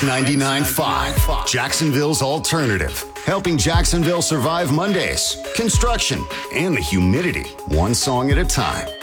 Kicks 99.5, Jacksonville's alternative. Helping Jacksonville survive Mondays, construction, and the humidity, one song at a time.